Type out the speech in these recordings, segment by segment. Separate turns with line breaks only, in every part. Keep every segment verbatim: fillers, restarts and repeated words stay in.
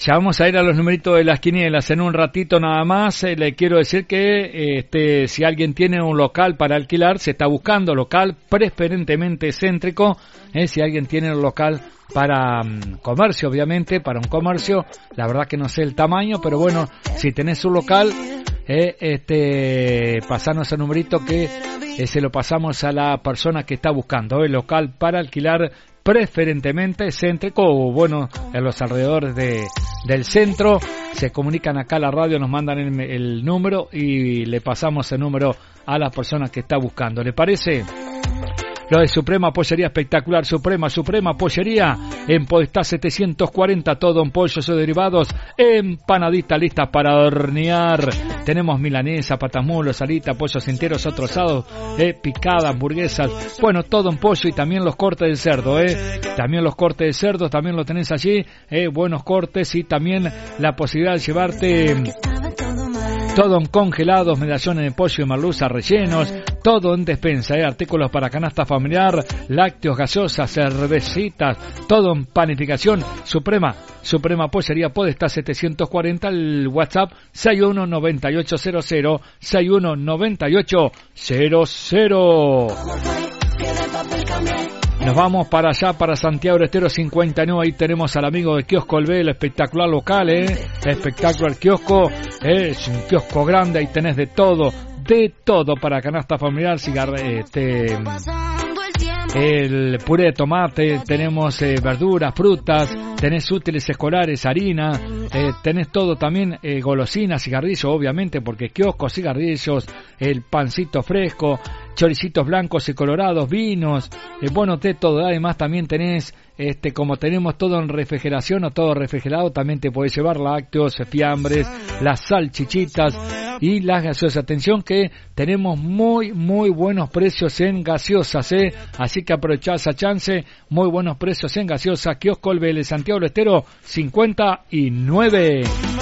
Ya vamos a ir a los numeritos de las quinielas en un ratito nada más. Eh, le quiero decir que este, si alguien tiene un local para alquilar, se está buscando local preferentemente céntrico. Eh, si alguien tiene un local para um, comercio, obviamente, para un comercio, la verdad que no sé el tamaño, pero bueno, si tenés un local, eh, este, pasanos el numerito que eh, se lo pasamos a la persona que está buscando el eh, local para alquilar preferentemente céntrico o bueno, en los alrededores de, del centro. Se comunican acá a la radio, nos mandan el, el número y le pasamos el número a la persona que está buscando. ¿Le parece? Lo de Suprema Pollería espectacular, Suprema, Suprema Pollería, en Podestá setecientos cuarenta, todo en pollos o derivados, empanadita lista para hornear. Tenemos milanesa, patamulos, salita, pollos enteros, otros asados, eh, picada, hamburguesas, bueno, todo en pollo y también los cortes de cerdo, eh. También los cortes de cerdo, también lo tenés allí, eh, buenos cortes y también la posibilidad de llevarte todo en congelados, medallones de pollo y merluza rellenos, todo en despensa, eh, artículos para canasta familiar, lácteos, gaseosas, cervecitas, todo en panificación. Suprema, Suprema Pollería Podestá setecientos cuarenta, el WhatsApp seis uno nueve ocho cero cero, seis uno nueve ocho cero cero. Nos vamos para allá, para Santiago del Estero cincuenta y nueve. Ahí tenemos al amigo de Kiosco El B, el espectacular local, ¿eh? Espectacular kiosco. ¿eh? Es un kiosco grande, ahí tenés de todo, de todo para canasta familiar, cigarro, este, el puré de tomate, tenemos eh, verduras, frutas, tenés útiles escolares, harina, eh, tenés todo también, eh, golosinas, cigarrillos, obviamente, porque kiosco, cigarrillos, el pancito fresco, choricitos blancos y colorados, vinos, eh, bueno, de todo. Además también tenés, este, como tenemos todo en refrigeración o todo refrigerado, también te podés llevar lácteos, fiambres, las salchichitas y las gaseosas. Atención que tenemos muy, muy buenos precios en gaseosas, ¿eh? Así que aprovechá esa chance, muy buenos precios en gaseosas. Kiosco El B, Santiago del Estero cincuenta y nueve.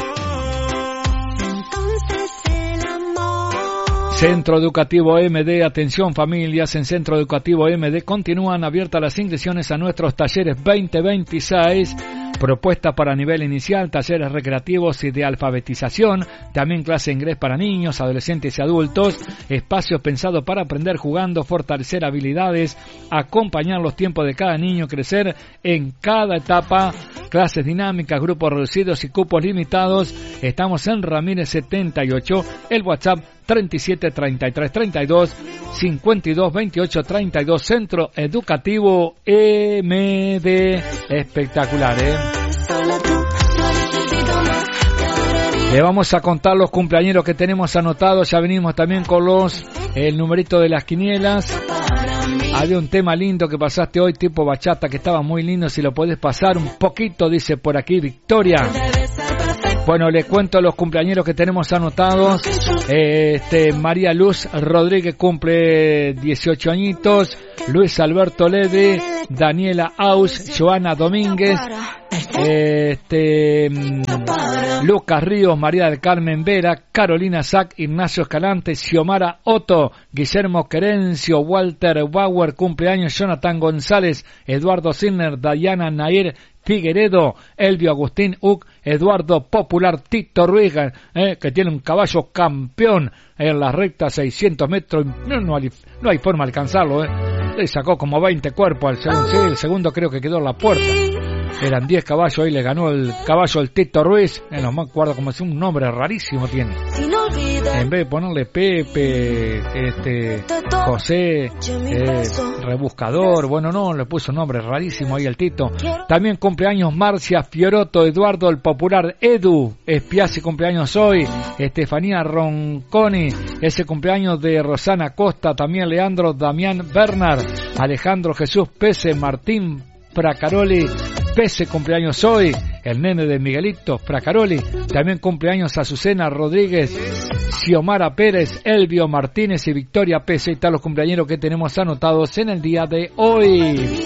Centro Educativo M D, atención familias, en Centro Educativo M D continúan abiertas las inscripciones a nuestros talleres veinte veintiséis, propuesta para nivel inicial, talleres recreativos y de alfabetización, también clase de inglés para niños, adolescentes y adultos, espacios pensados para aprender jugando, fortalecer habilidades, acompañar los tiempos de cada niño, crecer en cada etapa, clases dinámicas, grupos reducidos y cupos limitados. Estamos en Ramírez setenta y ocho, el WhatsApp treinta y siete treinta y tres treinta y dos cincuenta y dos veintiocho treinta y dos, Centro Educativo M D, espectacular, ¿eh? Le vamos a contar los cumpleañeros que tenemos anotados, ya venimos también con los, el numerito de las quinielas. Había un tema lindo que pasaste hoy, tipo bachata, que estaba muy lindo, si lo podés pasar un poquito, dice por aquí Victoria. Bueno, le cuento los cumpleañeros que tenemos anotados. Este, María Luz Rodríguez cumple dieciocho añitos, Luis Alberto Lede, Daniela Aus, Joana Domínguez, este, Lucas Ríos, María del Carmen Vera, Carolina Sac, Ignacio Escalante, Xiomara Otto, Guillermo Querencio, Walter Bauer, cumpleaños, Jonathan González, Eduardo Sinner, Dayana Nair Figueredo, Elvio Agustín Uc, Eduardo Popular, Tito Ruiz, eh, que tiene un caballo campeón en la recta seiscientos metros, no, no, hay, no hay forma de alcanzarlo, eh. Le sacó como veinte cuerpos al segundo, sí, el segundo creo que quedó en la puerta. Eran diez caballos, ahí le ganó el caballo el Tito Ruiz, eh, no me acuerdo como es un nombre rarísimo tiene. En vez de ponerle Pepe, este, José, eh, Rebuscador, bueno, no, le puso un nombre rarísimo ahí el Tito. También cumpleaños Marcia Fioroto, Eduardo el Popular, Edu Espiazzi cumpleaños hoy, Estefanía Ronconi, ese cumpleaños de Rosana Costa, también Leandro Damián Bernard, Alejandro Jesús Pese, Martín Fracaroli Pese cumpleaños hoy, el nene de Miguelito Fracaroli, también cumpleaños Azucena Rodríguez, Xiomara Pérez, Elvio Martínez y Victoria Pese, y tal los cumpleaños que tenemos anotados en el día de hoy.